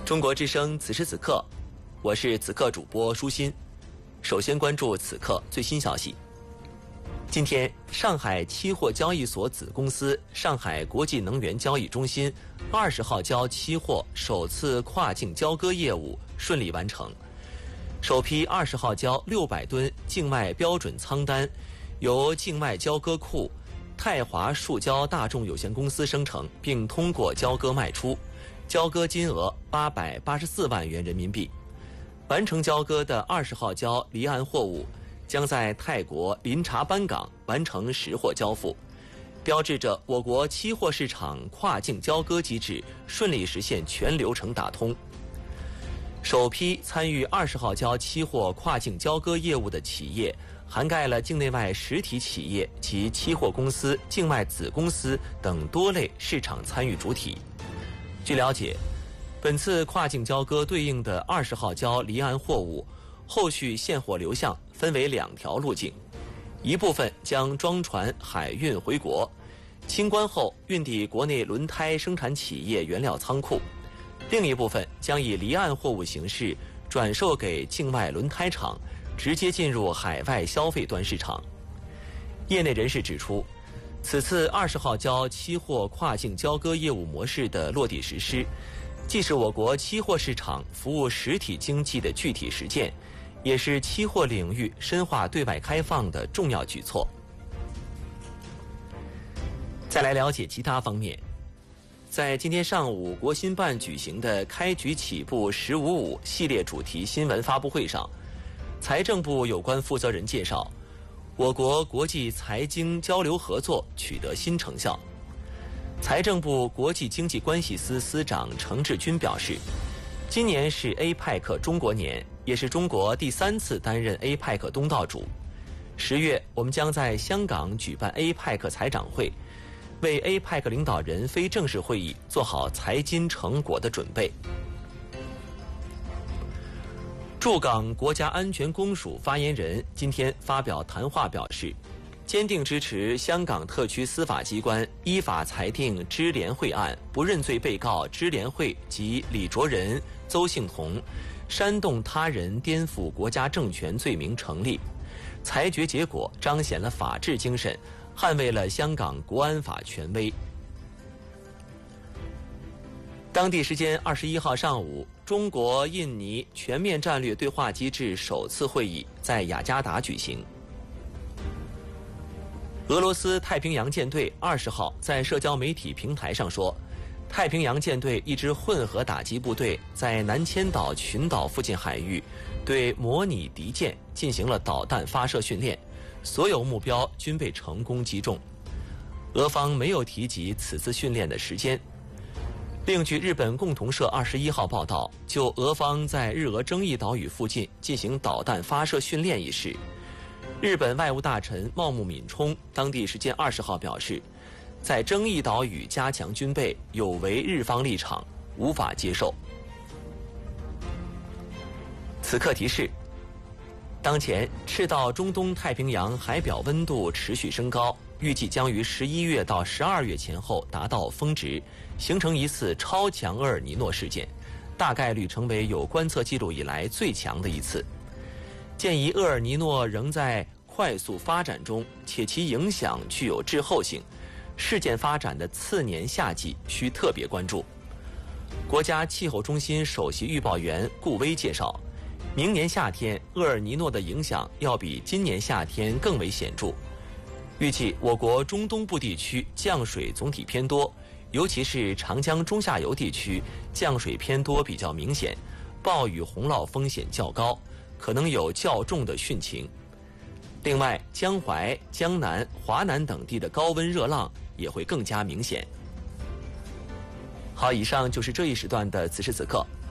中国之声此时此刻，我是此刻主播舒心。首先关注此刻最新消息。今天，上海期货交易所子公司上海国际能源交易中心20号交期货首次跨境交割业务顺利完成。首批20号交600吨境外标准仓单，由境外交割库泰华树胶大众有限公司生成，并通过交割卖出，交割金额884万元人民币。完成交割的20号交离岸货物将在泰国林查班港完成实货交付，标志着我国期货市场跨境交割机制顺利实现全流程打通。首批参与20号交期货跨境交割业务的企业涵盖了境内外实体企业及期货公司、境外子公司等多类市场参与主体。据了解，本次跨境交割对应的20号交离岸货物后续现货流向分为2条路径，一部分将装船海运回国，清关后运抵国内轮胎生产企业原料仓库，另一部分将以离岸货物形式转售给境外轮胎厂，直接进入海外消费端市场。业内人士指出，此次20号交期货跨境交割业务模式的落地实施，既是我国期货市场服务实体经济的具体实践，也是期货领域深化对外开放的重要举措。再来了解其他方面。在今天上午国新办举行的开局起步“1055”系列主题新闻发布会上，财政部有关负责人介绍，我国国际财经交流合作取得新成效。财政部国际经济关系司司长程志军表示，今年是 APEC 中国年，也是中国第3次担任 APEC 东道主。10月，我们将在香港举办 APEC 财长会，为 APEC 领导人非正式会议做好财经成果的准备。驻港国家安全公署发言人今天发表谈话表示，坚定支持香港特区司法机关依法裁定支联会案不认罪被告支联会及李卓人、邹幸同煽动他人颠覆国家政权罪名成立，裁决结果彰显了法治精神，捍卫了香港国安法权威。当地时间21号上午，中国印尼全面战略对话机制首次会议在雅加达举行。俄罗斯太平洋舰队20号在社交媒体平台上说，太平洋舰队一支混合打击部队在南千岛群岛附近海域对模拟敌舰进行了导弹发射训练，所有目标均被成功击中。俄方没有提及此次训练的时间。另据日本共同社21号报道，就俄方在日俄争议岛屿附近进行导弹发射训练一事，日本外务大臣茂木敏充当地时间20号表示，在争议岛屿加强军备有违日方立场，无法接受。此刻提示，当前赤道中东太平洋海表温度持续升高，预计将于11月到12月前后达到峰值，形成一次超强厄尔尼诺事件，大概率成为有观测记录以来最强的一次。鉴于厄尔尼诺仍在快速发展中，且其影响具有滞后性，事件发展的次年夏季需特别关注。国家气候中心首席预报员顾威介绍，明年夏天厄尔尼诺的影响要比今年夏天更为显著。预计我国中东部地区降水总体偏多，尤其是长江中下游地区降水偏多比较明显，暴雨洪涝风险较高，可能有较重的汛情。另外，江淮、江南、华南等地的高温热浪也会更加明显。好，以上就是这一时段的此时此刻，